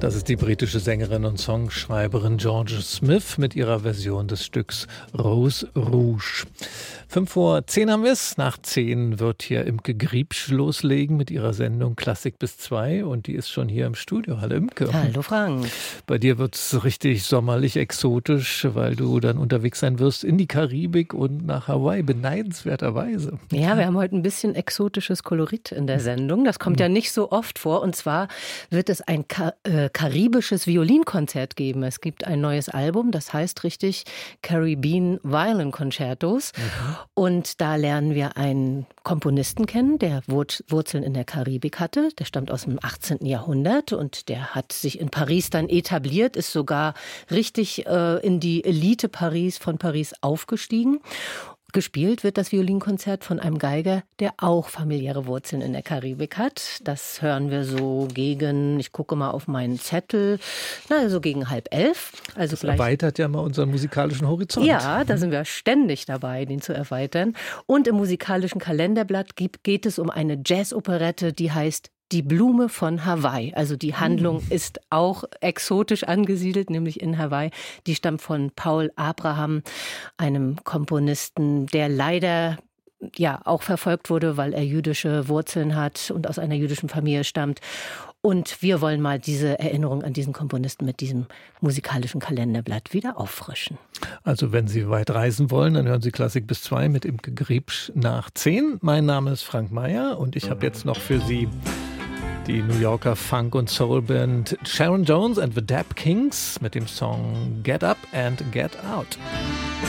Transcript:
Das ist die britische Sängerin und Songschreiberin Georgia Smith mit ihrer Version des Stücks Rose Rouge. 5:10 haben wir es. Nach 10 wird hier Imke Griebsch loslegen mit ihrer Sendung Klassik bis 2 und die ist schon hier im Studio. Hallo Imke. Hallo Frank. Bei dir wird es richtig sommerlich exotisch, weil du dann unterwegs sein wirst in die Karibik und nach Hawaii, beneidenswerterweise. Ja, wir haben heute ein bisschen exotisches Kolorit in der Sendung. Das kommt ja nicht so oft vor und zwar wird es ein karibisches Violinkonzert geben. Es gibt ein neues Album, das heißt richtig Caribbean Violin Concertos. Und da lernen wir einen Komponisten kennen, der Wurzeln in der Karibik hatte. Der stammt aus dem 18. Jahrhundert und der hat sich in Paris dann etabliert, ist sogar richtig in die Elite von Paris aufgestiegen. Gespielt wird das Violinkonzert von einem Geiger, der auch familiäre Wurzeln in der Karibik hat. Das hören wir so gegen, ich gucke mal auf meinen Zettel, so gegen 10:30. Also das erweitert ja mal unseren musikalischen Horizont. Ja, da sind wir ständig dabei, den zu erweitern. Und im musikalischen Kalenderblatt geht es um eine Jazz-Operette, die heißt Die Blume von Hawaii. Also die Handlung ist auch exotisch angesiedelt, nämlich in Hawaii. Die stammt von Paul Abraham, einem Komponisten, der leider auch verfolgt wurde, weil er jüdische Wurzeln hat und aus einer jüdischen Familie stammt. Und wir wollen mal diese Erinnerung an diesen Komponisten mit diesem musikalischen Kalenderblatt wieder auffrischen. Also wenn Sie weit reisen wollen, dann hören Sie Klassik bis 2 mit Imke Griebsch nach 10. Mein Name ist Frank Meyer und ich habe jetzt noch für Sie die New Yorker Funk- und Soul-Band Sharon Jones and the Dap Kings mit dem Song Get Up and Get Out.